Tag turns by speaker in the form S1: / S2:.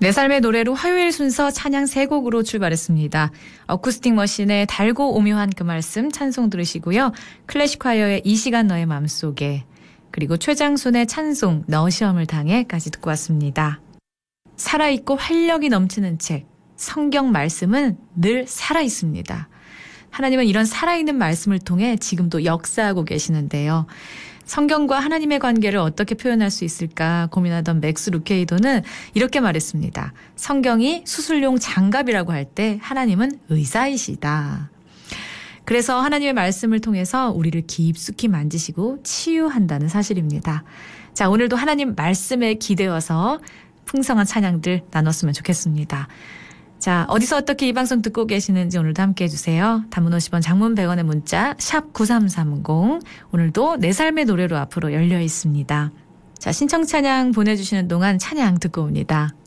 S1: 내 삶의 노래로 화요일 순서 찬양 3곡으로 출발했습니다. 어쿠스틱 머신의 달고 오묘한 그 말씀 찬송 들으시고요. 클래식화이어의 이 시간 너의 맘속에, 그리고 최장순의 찬송 너 시험을 당해까지 듣고 왔습니다. 살아있고 활력이 넘치는 책, 성경 말씀은 늘 살아있습니다. 하나님은 이런 살아있는 말씀을 통해 지금도 역사하고 계시는데요. 성경과 하나님의 관계를 어떻게 표현할 수 있을까 고민하던 맥스 루케이도는 이렇게 말했습니다. 성경이 수술용 장갑이라고 할 때 하나님은 의사이시다. 그래서 하나님의 말씀을 통해서 우리를 깊숙이 만지시고 치유한다는 사실입니다. 자, 오늘도 하나님 말씀에 기대어서 풍성한 찬양들 나눴으면 좋겠습니다. 자, 어디서 어떻게 이 방송 듣고 계시는지 오늘도 함께 해주세요. 단문 50원, 장문 100원의 문자 샵 9330. 오늘도 내 삶의 노래로 앞으로 열려 있습니다. 자, 신청 찬양 보내주시는 동안 찬양 듣고 옵니다.